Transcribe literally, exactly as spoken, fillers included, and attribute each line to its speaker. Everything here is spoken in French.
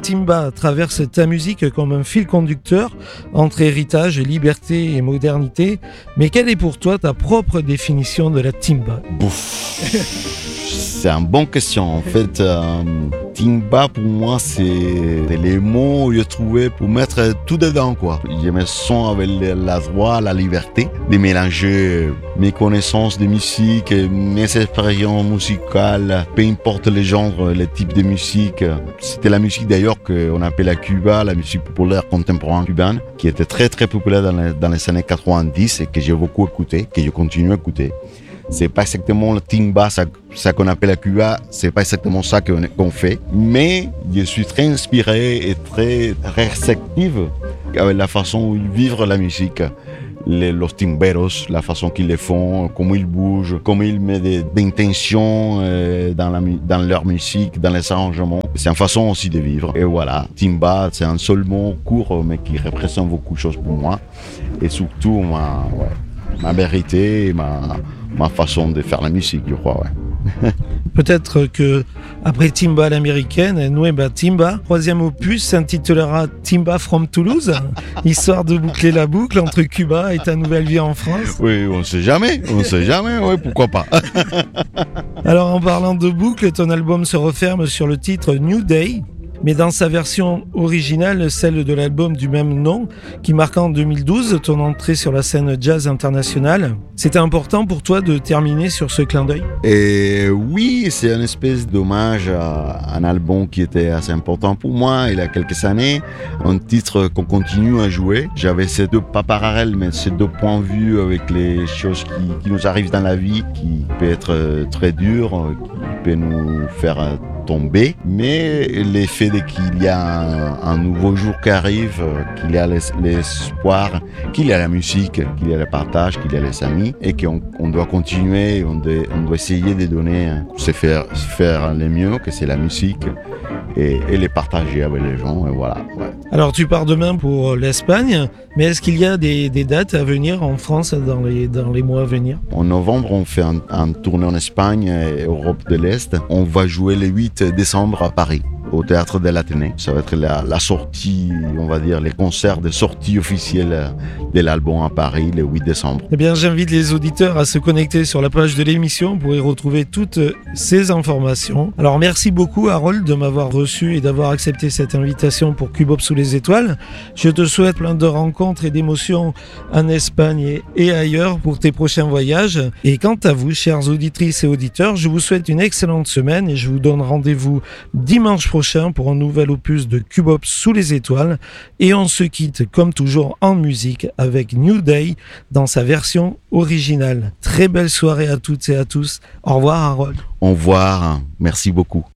Speaker 1: timba traverse ta musique comme un fil conducteur entre héritage, liberté et modernité. Mais quelle est pour toi ta propre définition de la timba?
Speaker 2: Bouf. C'est une bonne question. En fait, euh, timba pour moi, c'est les mots que j'ai trouvés pour mettre tout dedans, quoi. Je me sens avec la joie, la liberté de mélanger mes connaissances de musique, mes expériences musicales, peu importe les genres, les types de musique. C'était la musique d'ailleurs qu'on appelle à Cuba, la musique populaire contemporaine cubaine, qui était très très populaire dans les, dans les années quatre-vingt-dix et que j'ai beaucoup écouté, que je continue à écouter. C'est pas exactement le timba, ça, ça qu'on appelle à Cuba, c'est pas exactement ça qu'on, qu'on fait. Mais je suis très inspiré et très réceptif avec la façon de vivre la musique. Les, los timberos, la façon qu'ils les font, comment ils bougent, comment ils mettent des, des intentions euh, dans, la, dans leur musique, dans les arrangements. C'est une façon aussi de vivre. Et voilà, timba, c'est un seul mot court, mais qui représente beaucoup de choses pour moi. Et surtout, ma, ouais, ma vérité, ma... ma façon de faire la musique, je crois, ouais.
Speaker 1: Peut-être que après Timba à l'américaine, Nueva Timba, troisième opus s'intitulera Timba from Toulouse, histoire de boucler la boucle entre Cuba et ta nouvelle vie en France.
Speaker 2: Oui, on ne sait jamais, on ne sait jamais, oui, pourquoi pas.
Speaker 1: Alors en parlant de boucle, ton album se referme sur le titre New Day, mais dans sa version originale, celle de l'album du même nom, qui marque en deux mille douze ton entrée sur la scène jazz internationale. C'était important pour toi de terminer sur ce clin d'œil?
Speaker 2: Et oui, c'est une espèce d'hommage à un album qui était assez important pour moi il y a quelques années, un titre qu'on continue à jouer. J'avais ces deux, pas parallèles, mais ces deux points de vue avec les choses qui, qui nous arrivent dans la vie, qui peut être très dur, qui peut nous faire tomber, mais l'effet de qu'il y a un, un nouveau jour qui arrive, qu'il y a l'es, l'espoir, qu'il y a la musique, qu'il y a le partage, qu'il y a les amis, et qu'on on doit continuer, on doit, on doit essayer de donner, se faire, faire le mieux, que c'est la musique, et, et les partager avec les gens, et voilà. Ouais.
Speaker 1: Alors tu pars demain pour l'Espagne, mais est-ce qu'il y a des, des dates à venir en France dans les, dans les mois à venir?
Speaker 2: En novembre, on fait un, un tournée en Espagne et Europe de l'Est. On va jouer le huit décembre à Paris, au Théâtre de l'Athénée. Ça va être la, la sortie, on va dire, les concerts de sortie officielle de l'album à Paris, le huit décembre.
Speaker 1: Eh bien, j'invite les auditeurs à se connecter sur la page de l'émission pour y retrouver toutes ces informations. Alors, merci beaucoup, Harold, de m'avoir reçu et d'avoir accepté cette invitation pour Cubop sous les étoiles. Je te souhaite plein de rencontres et d'émotions en Espagne et ailleurs pour tes prochains voyages. Et quant à vous, chères auditrices et auditeurs, je vous souhaite une excellente semaine et je vous donne rendez-vous dimanche prochain pour un nouvel opus de Cubop sous les étoiles. Et on se quitte comme toujours en musique avec New Day dans sa version originale. Très belle soirée à toutes et à tous. Au revoir, Harold.
Speaker 2: Au revoir, merci beaucoup.